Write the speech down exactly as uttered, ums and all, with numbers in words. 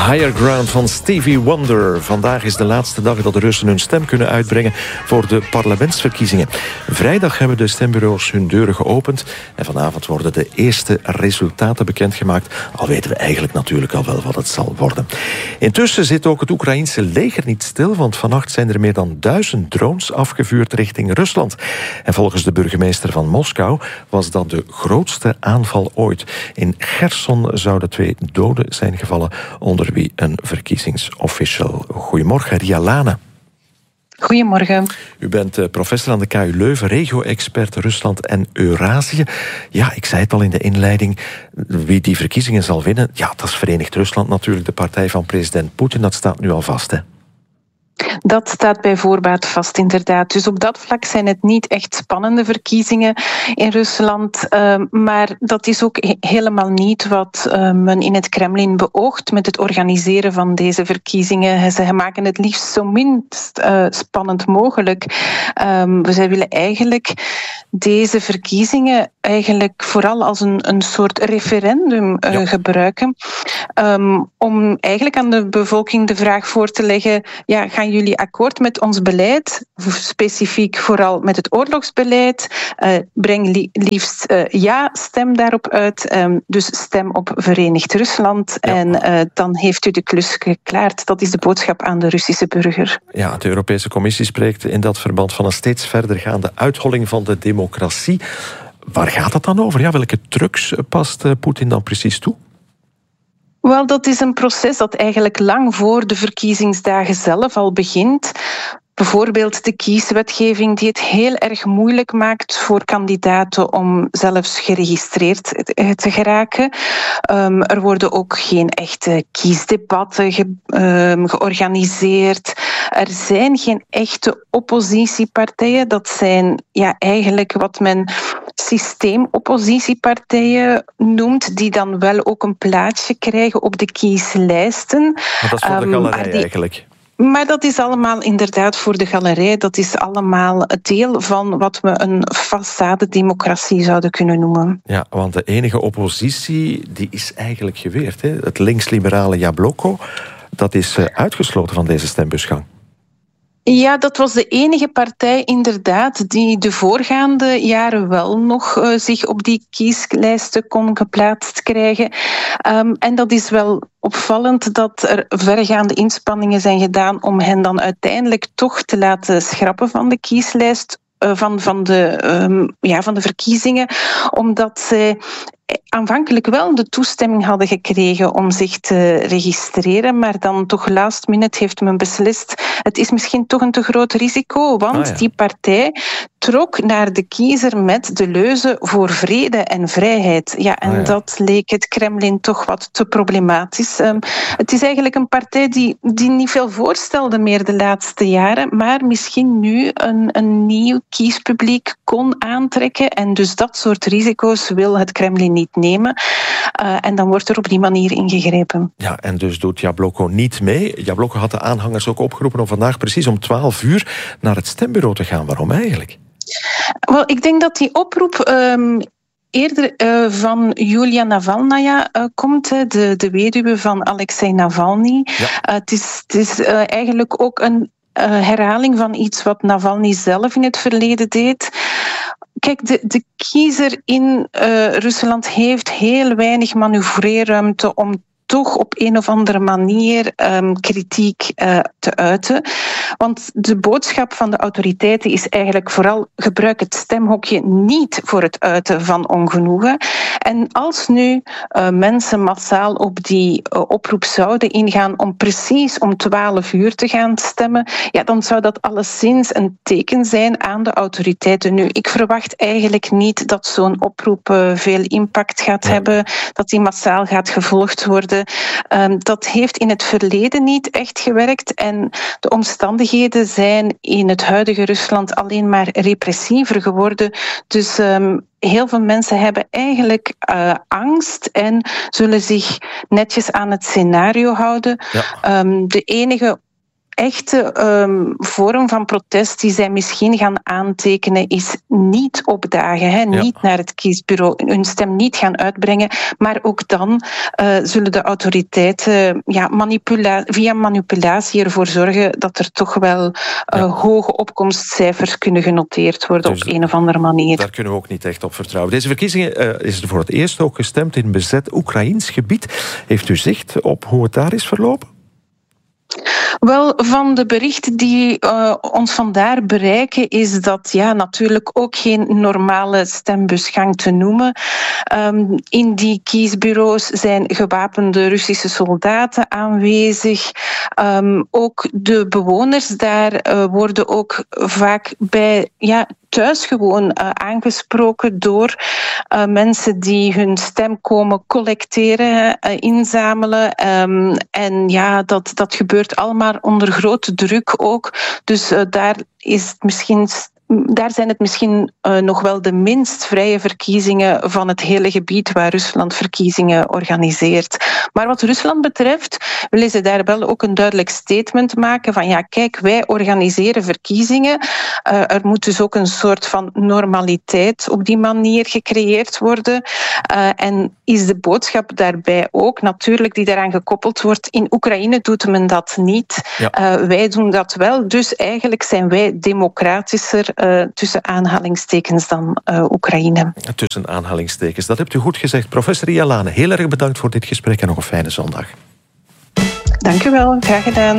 Higher Ground van Stevie Wonder. Vandaag is de laatste dag dat de Russen hun stem kunnen uitbrengen voor de parlementsverkiezingen. Vrijdag hebben de stembureaus hun deuren geopend en vanavond worden de eerste resultaten bekendgemaakt. Al weten we eigenlijk natuurlijk al wel wat het zal worden. Intussen zit ook het Oekraïense leger niet stil, want vannacht zijn er meer dan duizend drones afgevuurd richting Rusland. En volgens de burgemeester van Moskou was dat de grootste aanval ooit. In Gerson zouden twee doden zijn gevallen, onder wie een verkiezingsofficial. Goedemorgen, Ria Lane. Goedemorgen. U bent professor aan de K U Leuven, regio-expert Rusland en Eurasië. Ja, ik zei het al in de inleiding, wie die verkiezingen zal winnen, ja, dat is Verenigd Rusland natuurlijk, de partij van president Poetin, dat staat nu al vast, hè? Dat staat bij voorbaat vast, inderdaad. Dus op dat vlak zijn het niet echt spannende verkiezingen in Rusland. Uh, maar dat is ook he- helemaal niet wat uh, men in het Kremlin beoogt met het organiseren van deze verkiezingen. Ze maken het liefst zo minst uh, spannend mogelijk. Um, zij willen eigenlijk deze verkiezingen eigenlijk vooral als een, een soort referendum uh, ja. gebruiken. Um, om eigenlijk aan de bevolking de vraag voor te leggen, ja, gaan jullie akkoord met ons beleid, specifiek vooral met het oorlogsbeleid? Uh, breng li- liefst uh, ja, stem daarop uit. Um, dus stem op Verenigd Rusland. Ja. En uh, dan heeft u de klus geklaard. Dat is de boodschap aan de Russische burger. Ja, de Europese Commissie spreekt in dat verband van een steeds verdergaande uitholling van de democratie. Waar gaat het dan over? Ja, welke trucs past uh, Poetin dan precies toe? Wel, dat is een proces dat eigenlijk lang voor de verkiezingsdagen zelf al begint. Bijvoorbeeld de kieswetgeving die het heel erg moeilijk maakt voor kandidaten om zelfs geregistreerd te geraken. Um, er worden ook geen echte kiesdebatten ge, um, georganiseerd. Er zijn geen echte oppositiepartijen. Dat zijn ja, eigenlijk wat men systeemoppositiepartijen noemt, die dan wel ook een plaatsje krijgen op de kieslijsten. Maar dat is voor de galerij um, die... eigenlijk. Maar dat is allemaal inderdaad voor de galerij. Dat is allemaal het deel van wat we een façade-democratie zouden kunnen noemen. Ja, want de enige oppositie die is eigenlijk geweerd. Hè? Het links-liberale Jabloko, dat is uitgesloten van deze stembusgang. Ja, dat was de enige partij inderdaad die de voorgaande jaren wel nog uh, zich op die kieslijsten kon geplaatst krijgen. Um, en dat is wel opvallend dat er verregaande inspanningen zijn gedaan om hen dan uiteindelijk toch te laten schrappen van de kieslijst, uh, van, van, de, um, ja, van de verkiezingen, omdat zij aanvankelijk wel de toestemming hadden gekregen om zich te registreren, maar dan toch last minute heeft men beslist, het is misschien toch een te groot risico, want ah, ja. die partij trok naar de kiezer met de leuze voor vrede en vrijheid. Ja, en ah, ja. dat leek het Kremlin toch wat te problematisch. Um, het is eigenlijk een partij die, die niet veel voorstelde meer de laatste jaren, maar misschien nu een, een nieuw kiespubliek kon aantrekken en dus dat soort risico's wil het Kremlin niet nemen. Uh, en dan wordt er op die manier ingegrepen. Ja, en dus doet Jabloko niet mee. Jabloko had de aanhangers ook opgeroepen om vandaag precies om twaalf uur naar het stembureau te gaan. Waarom eigenlijk? Wel, ik denk dat die oproep Um eerder uh, van Julia Navalnaya uh, komt, de, de weduwe van Alexei Navalny. Ja. Uh, het is, het is uh, eigenlijk ook een uh, herhaling van iets wat Navalny zelf in het verleden deed. Kijk, de, de kiezer in uh, Rusland heeft heel weinig manoeuvreerruimte om toch op een of andere manier um, kritiek uh, te uiten. Want de boodschap van de autoriteiten is eigenlijk vooral gebruik het stemhokje niet voor het uiten van ongenoegen. En als nu uh, mensen massaal op die uh, oproep zouden ingaan om precies om twaalf uur te gaan stemmen, ja, dan zou dat alleszins een teken zijn aan de autoriteiten. Nu, ik verwacht eigenlijk niet dat zo'n oproep uh, veel impact gaat ja. hebben, dat die massaal gaat gevolgd worden. Um, dat heeft in het verleden niet echt gewerkt en de omstandigheden zijn in het huidige Rusland alleen maar repressiever geworden. Dus um, heel veel mensen hebben eigenlijk uh, angst en zullen zich netjes aan het scenario houden. Ja. Um, de enige echte um, vorm van protest die zij misschien gaan aantekenen is niet opdagen, hè, ja. niet naar het kiesbureau, hun stem niet gaan uitbrengen, maar ook dan uh, zullen de autoriteiten ja, manipula- via manipulatie ervoor zorgen dat er toch wel uh, ja. hoge opkomstcijfers kunnen genoteerd worden dus op een of andere manier. Daar kunnen we ook niet echt op vertrouwen. Deze verkiezingen uh, is er voor het eerst ook gestemd in bezet Oekraïns gebied. Heeft u zicht op hoe het daar is verlopen? Wel, van de berichten die uh, ons vandaar bereiken is dat ja, natuurlijk ook geen normale stembusgang te noemen. Um, in die kiesbureaus zijn gewapende Russische soldaten aanwezig. Um, ook de bewoners daar uh, worden ook vaak bij ja, thuis gewoon uh, aangesproken door uh, mensen die hun stem komen collecteren, uh, inzamelen. Um, en ja, dat, dat gebeurt allemaal onder grote druk ook. Dus uh, daar is het misschien... Daar zijn het misschien uh, nog wel de minst vrije verkiezingen van het hele gebied waar Rusland verkiezingen organiseert. Maar wat Rusland betreft willen ze daar wel ook een duidelijk statement maken van ja, kijk, wij organiseren verkiezingen. Uh, er moet dus ook een soort van normaliteit op die manier gecreëerd worden. Uh, en is de boodschap daarbij ook natuurlijk die daaraan gekoppeld wordt. In Oekraïne doet men dat niet. Ja. Uh, wij doen dat wel. Dus eigenlijk zijn wij democratischer Uh, tussen aanhalingstekens dan uh, Oekraïne. Tussen aanhalingstekens, dat hebt u goed gezegd. Professor Ria Lane, heel erg bedankt voor dit gesprek en nog een fijne zondag. Dank u wel, graag gedaan.